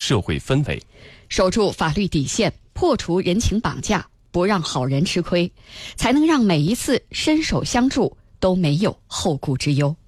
社会氛围。 守住法律底线，破除人情绑架，不让好人吃亏，才能让每一次伸手相助都没有后顾之忧。